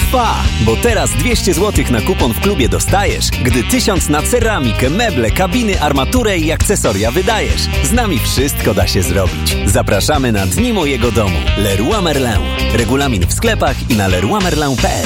trwa, bo teraz 200 zł na kupon w klubie dostajesz, gdy 1000 na ceramikę, meble, kabiny, armaturę i akcesoria wydajesz. Z nami wszystko da się zrobić. Zapraszamy na Dni Mojego Domu. Leroy Merlin. Regulamin w sklepach i na leroymerlin.pl.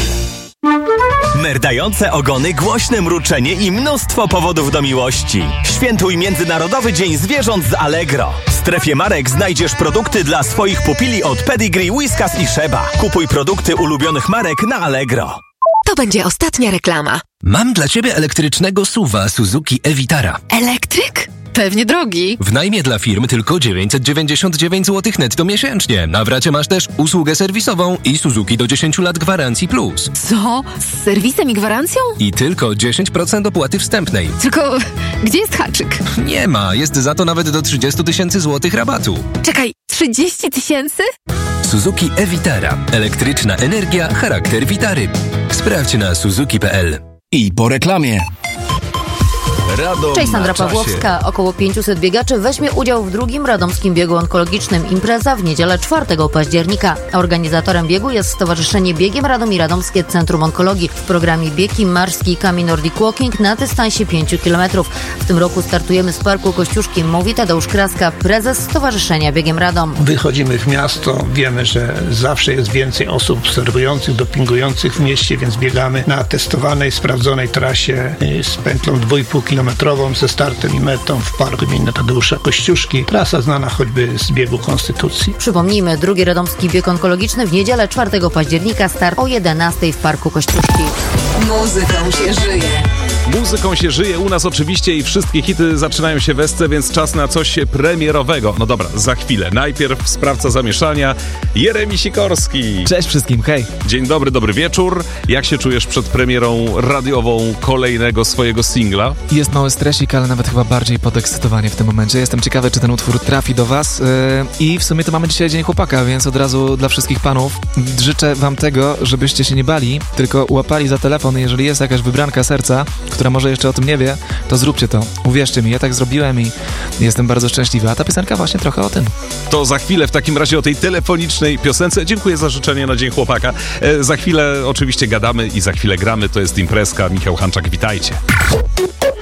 Merdające ogony, głośne mruczenie i mnóstwo powodów do miłości. Świętuj Międzynarodowy Dzień Zwierząt z Allegro. W strefie marek znajdziesz produkty dla swoich pupili od Pedigree, Whiskas i Sheba. Kupuj produkty ulubionych marek na Allegro. To będzie ostatnia reklama. Mam dla Ciebie elektrycznego SUV-a Suzuki e-Vitara. Elektryk? Pewnie drogi. W najmie dla firm tylko 999 zł netto miesięcznie. Na wracie masz też usługę serwisową i Suzuki do 10 lat gwarancji plus. Co? Z serwisem i gwarancją? I tylko 10% opłaty wstępnej. Tylko gdzie jest haczyk? Nie ma, jest za to nawet do 30 000 złotych rabatu. Czekaj, 30 000? Suzuki e-Vitara. Elektryczna energia, charakter Vitary. Sprawdź na suzuki.pl. I po reklamie. Radom. Cześć, Sandra Pawłowska. Około 500 biegaczy weźmie udział w drugim radomskim biegu onkologicznym. Impreza w niedzielę 4 października. Organizatorem biegu jest Stowarzyszenie Biegiem Radom i Radomskie Centrum Onkologii. W programie bieg i marski Kami Nordic Walking na dystansie 5 km. W tym roku startujemy z Parku Kościuszki, mówi Tadeusz Kraska, prezes Stowarzyszenia Biegiem Radom. Wychodzimy w miasto, wiemy, że zawsze jest więcej osób obserwujących, dopingujących w mieście, więc biegamy na testowanej, sprawdzonej trasie z pętlą 2,5-kilometrową ze startem i metą w Parku im. Tadeusza Kościuszki. Trasa znana choćby z biegu Konstytucji. Przypomnijmy, drugi radomski bieg onkologiczny w niedzielę 4 października, start o 11 w Parku Kościuszki. Muzyką się żyje. Muzyką się żyje u nas oczywiście i wszystkie hity zaczynają się w Esce, więc czas na coś premierowego. No dobra, za chwilę. Najpierw sprawca zamieszania, Jeremi Sikorski. Cześć wszystkim, hej. Dzień dobry, dobry wieczór. Jak się czujesz przed premierą radiową kolejnego swojego singla? Jest mały stresik, ale nawet chyba bardziej podekscytowanie w tym momencie. Jestem ciekawy, czy ten utwór trafi do was. I w sumie to mamy dzisiaj Dzień Chłopaka, więc od razu dla wszystkich panów życzę wam tego, żebyście się nie bali, tylko łapali za telefon, jeżeli jest jakaś wybranka serca, która może jeszcze o tym nie wie, to zróbcie to. Uwierzcie mi, ja tak zrobiłem i jestem bardzo szczęśliwy. A ta piosenka właśnie trochę o tym. To za chwilę w takim razie o tej telefonicznej piosence. Dziękuję za życzenie na Dzień Chłopaka. Za chwilę oczywiście gadamy i za chwilę gramy. To jest imprezka. Michał Hanczak, witajcie.